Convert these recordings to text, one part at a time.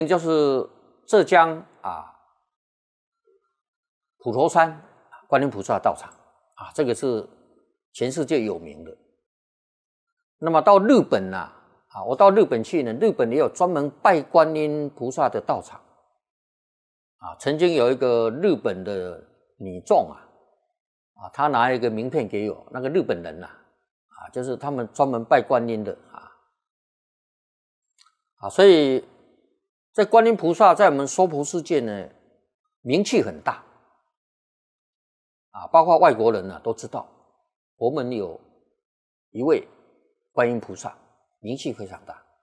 就是浙江普陀山观音菩萨道场这个是全世界有名的。那么到日本我到日本去呢，日本也有专门拜观音菩萨的道场曾经有一个日本的女众他拿一个名片给我，那个日本人就是他们专门拜观音的所以在观音菩萨在我们娑婆世界呢名气很大包括外国人都知道我们有一位观音菩萨，名气非常大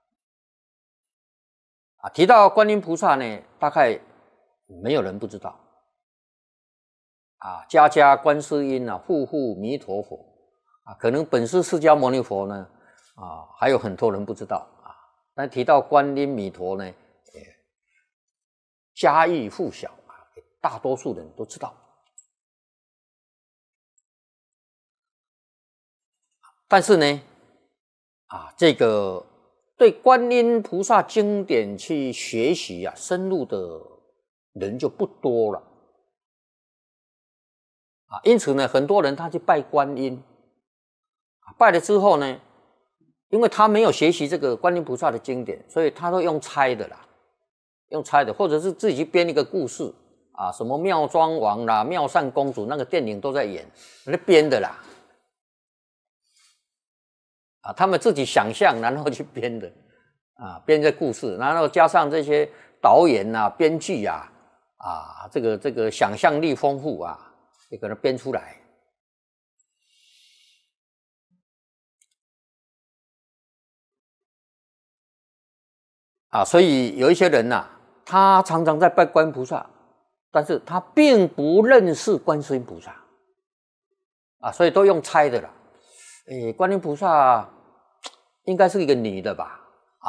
提到观音菩萨呢，大概没有人不知道家家观世音户户弥陀佛可能本师释迦牟尼佛呢还有很多人不知道但提到观音弥陀呢家喻户晓大多数人都知道。但是呢这个对观音菩萨经典去学习深入的人就不多了因此呢很多人他去拜观音拜了之后呢，因为他没有学习这个观音菩萨的经典，所以他都用猜的啦，用猜的，或者是自己去编一个故事什么妙庄王啦、妙善公主，那个电影都在演，那编的啦他们自己想象然后去编的编这故事，然后加上这些导演编剧这个想象力丰富就给它编出来所以有一些人他常常在拜观音菩萨，但是他并不认识观世音菩萨所以都用猜的啦。观音菩萨应该是一个女的吧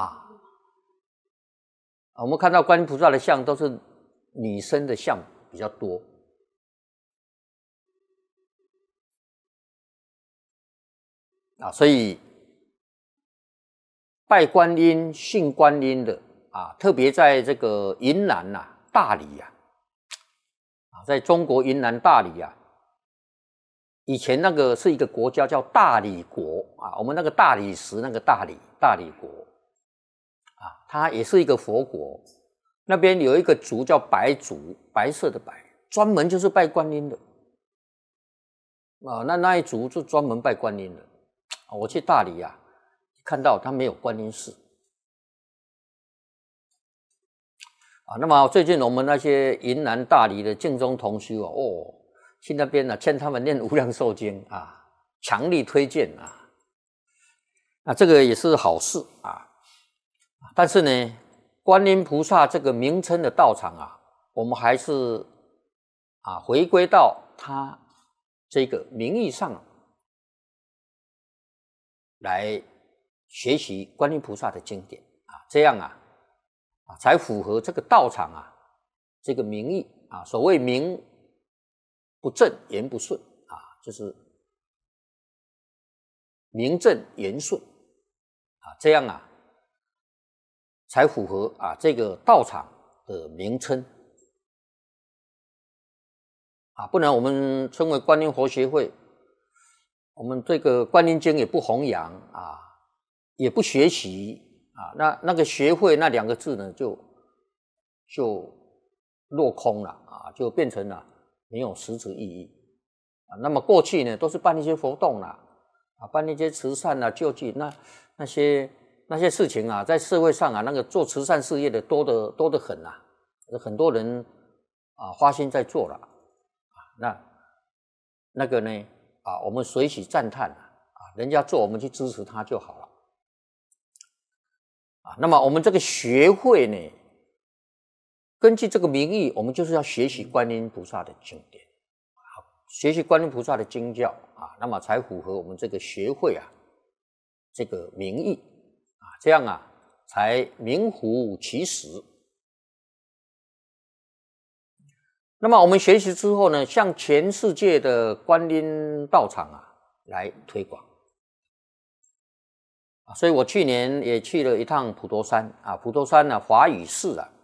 我们看到观音菩萨的像都是女生的像比较多所以拜观音信观音的特别在这个云南大理在中国云南大理以前那个是一个国家叫大理国我们那个大理石那个大理国它也是一个佛国，那边有一个族叫白族，白色的白，专门就是拜观音的那一族就专门拜观音的我去大理看到他没有观音寺那么最近我们那些云南大理的净宗同修去那边劝他们念无量寿经强力推荐那这个也是好事但是呢观音菩萨这个名称的道场我们还是回归到它这个名义上来学习观音菩萨的经典这样才符合这个道场这个名义所谓名不正言不顺就是名正言顺这样才符合这个道场的名称不然我们称为观音佛学会，我们这个观音经也不弘扬也不学习那个学会那两个字呢就落空了就变成了没有实质意义那么过去呢都是办一些活动办一些慈善救济那些事情在社会上那个做慈善事业的多得很很多人花心在做了那个呢我们随喜赞叹人家做我们去支持他就好了那么我们这个学会呢根据这个名义我们就是要学习观音菩萨的经典学习观音菩萨的经教那么才符合我们这个学会这个名义这样才名副其实。那么我们学习之后呢向全世界的观音道场来推广所以我去年也去了一趟普陀山普陀山华语寺